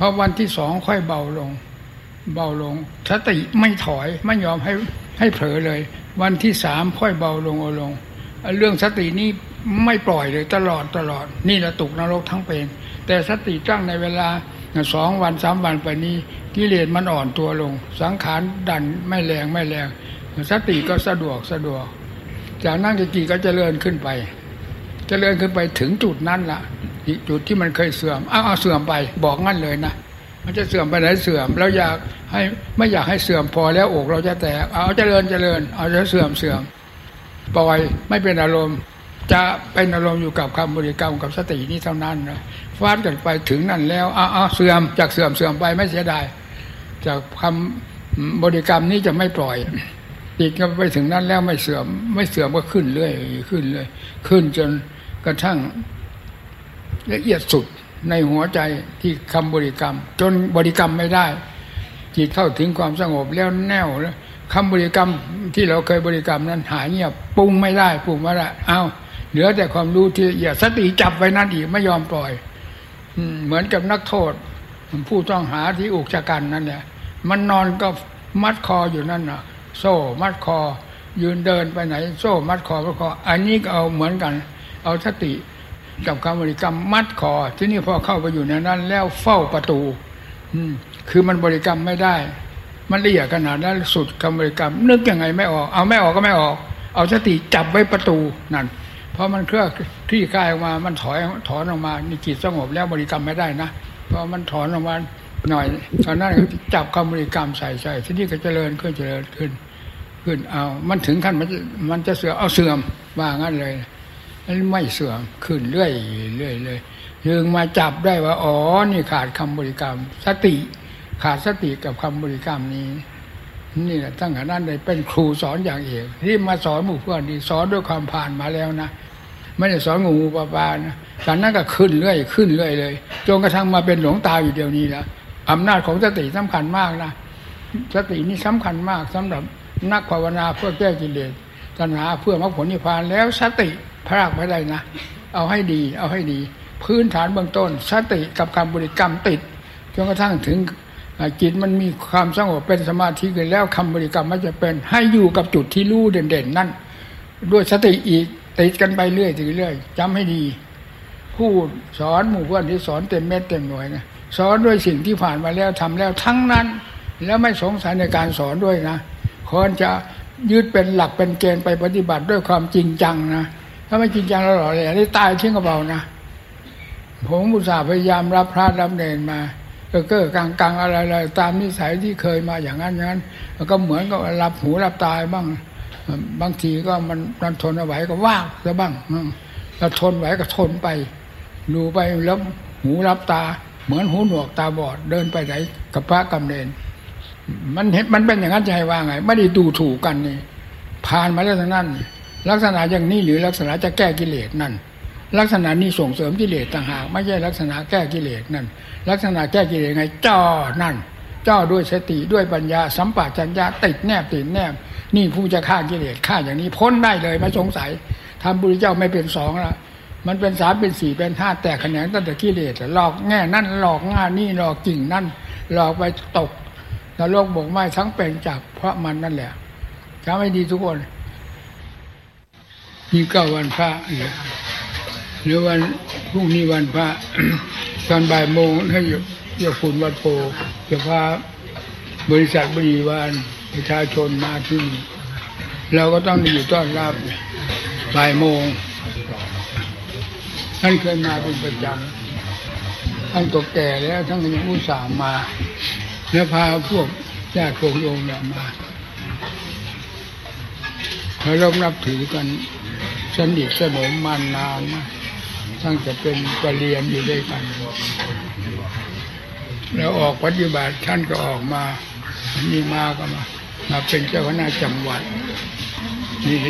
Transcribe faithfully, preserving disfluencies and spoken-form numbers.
อวันที่สองค่อยเบาลงเบาลงสติไม่ถอยไม่ยอมให้ให้เผลอเลยวันที่สามค่อยเบาลงเอาลงเรื่องสตินี่ไม่ปล่อยเลยตลอดตลอดนี่แหละตกนรกทั้งเป็นแต่สติตั้งในเวลาสองวันสามวันไปนี้กิเลสมันอ่อนตัวลงสังขารดันไม่แรงไม่แรงสติก็สะดวกสะดวกจากนั้นจิตก็เจริญขึ้นไปเจริญขึ้นไปถึงจุดนั้นละจุดที่มันเคยเสื่อมอ้าวเสื่อมไปบอกงั้นเลยนะมันจะเสื่อมไปไหนเสื่อมแล้วอยากให้ไม่อยากให้เสื่อมพอแล้วอกเราจะแตกเอาเจริญเจริญเอาจะเสื่อมเสื่อมปล่อยไม่เป็นอารมณ์จะเป็นอารมณ์อยู่กับคำบริกรรมกับสตินี้เท่านั้นนะฟาดกันไปถึงนั่นแล้วอ้าวเสื่อมจากเสื่อมเสื่อมไปไม่เสียดายจากคำบริกรรมนี้จะไม่ปล่อยติดกันไปถึงนั้นแล้วไม่เสื่อมไม่เสื่อมก็ขึ้นเรื่อยขึ้นเรื่อยขึ้นจนกระทั่งละเอียดสุดในหัวใจที่คำบริกรรมจนบริกรรมไม่ได้จิตเข้าถึงความสงบแล้วแน่วแล้วคำบริกรรมที่เราเคยบริกรรมนั้นหายเงียบปรุงไม่ได้ปรุงไม่ได้อ้าวเหลือแต่ความรู้ที่ละเอียดสติจับไว้นั่นอีกไม่ยอมปล่อยเหมือนกับนักโทษผู้ต้องหาที่อุกชะกันนั่นแหละมันนอนก็มัดคออยู่นั่นน่ะโซ่มัดคอยืนเดินไปไหนโซ่มัดคอมัดคออันนี้ก็เอาเหมือนกันเอาสติกับคำบริกรรมมัดคอที่นี่พอเข้าไปอยู่ในนั้นแล้วเฝ้าประตูคือมันบริกรรมไม่ได้มันละเอียดขนาดนั้นสุดคำบริกรรมนึกยังไงไม่ออกเอาไม่ออกก็ไม่ออกเอาสติจับไว้ประตูนั่นเพราะมันเคลื่อนที่กายออกมามันถอยถอนออกมานี่จิตสงบแล้วบริกรรมไม่ได้นะเพราะมันถอนออกมาหน่อยตอนนั้นจับคำบริกรรมใส่ใส่ที่นี่ก็เจริญขึ้นเจริญขึ้นขึ้นเอามันถึงขั้นมันมันจะเสื่อมเอาเสื่อมว่างั้นเลยไม่เสื่อมขึ้นเรื่อยเรื่อยเลยยึงมาจับได้ว่าอ๋อนี่ขาดคำบริกรรมสติขาดสติกับคำบริกรรมนี้นี่แหละตั้งแต่นั้นเลยเป็นครูสอนอย่างเอกที่มาสอนหมู่เพื่อนดีสอนด้วยความผ่านมาแล้วนะไม่ได้สอนงูงูปลาปลานะจากนั้นก็ขึ้นเรื่อยขึ้นเรื่อยเลยจนกระทั่งมาเป็นหลวงตาอยู่เดียวนี้แล้วอำนาจของสติสำคัญมากนะสตินี่สำคัญมากสำหรับนักภาวนาเพื่อแก้กิเลสตัณหาเพื่อมรรคผลนิพพานแล้วสติพรากไม่ได้นะเอาให้ดีเอาให้ดีพื้นฐานเบื้องต้นสติกับคำบริกรรมติดจนกระทั่งถึงจิตมันมีความสงบเป็นสมาธิกันแล้วคำบริกรรมมันจะเป็นให้อยู่กับจุดที่รู้เด่นๆนั่นด้วยสติอีกติดกันไปเรื่อยๆเรื่อยๆจำให้ดีพูดสอนหมู่เพื่อนที่สอนเต็มเม็ดเต็มหน่วยนะสอนด้วยสิ่งที่ผ่านมาแล้วทำแล้วทั้งนั้นแล้วไม่สงสัยในการสอนด้วยนะคนจะยึดเป็นหลักเป็นเกณฑ์ไปปฏิบัติด้วยความจริงจังนะถ้าไม่จริงจังแล้วหรอเลยได้ตายทิ้งกระเป๋านะผมอุตส่าห์พยายามรับพระรับเนรมาก็เก้อกลางๆอะไรๆตามนิสัยที่เคยมาอย่างนั้นอย่างนั้นก็เหมือนกับรับหูรับตาบ้างบางทีก็มันมันทนเอาไหวก็ว่างซะบ้างเราทนไหวก็ทนไปดูไปแล้วหูรับตาเหมือนหูหนวกตาบอดเดินไปไหนกับพระกับเนรมันเห็นมันเป็นอย่างนั้นจะให้ว่าไงไม่ได้ดูถูกกันนี่ผ่านมาแล้วทั้งนั้นลักษณะอย่างนี้หรือลักษณะจะแก้กิเลสนั่นลักษณะนี้ส่งเสริมกิเลสต่างหากไม่ใช่ลักษณะแก้กิเลสนั่นลักษณะแก้กิเลสไงจ้อนั่นจ้อด้วยสติด้วยปัญญาสัมปชัญญะติดแนบติดแนบนี่ผู้จะฆ่ากิเลสฆ่าอย่างนี้พ้นได้เลยไม่สงสัยทำบุญเจ้าไม่เป็นสองละมันเป็นสามเป็นสี่เป็นห้าแต่แขนงตั้งแต่กิเลสหลอกแง่นั่นหลอกง่านี่หลอกจริงนั่นหลอกไปตกนรกบกไหม้ทั้งเป็นจากเพราะมันนั่นแหละจำให้ดีทุกคนนี่ก็วันพระหรือวันพรุ่งนี้วันพระ ตอนบ่ายโมงให้ยกฝุ่นวัดโพจะพาบริษัทบริวารประชาชนมาที่นี่เราก็ต้องอยู่ต้อนรับบ่ายโมงท่านเคยมาเป็นประจำท่านก็แก่แล้วท่านก็ยังอุตส่าห์มาแล้วพาพวกญาติโยมเนี่ยมาเราร่วมนับถือกันสนิทสนมมานานนะตั้งแต่เป็นปรริญญาอยู่ด้วยกันแล้วออกปฏิบัติท่านก็ออกมานี่มาก็มามาเป็นเจ้าคณะจังหวัดนี่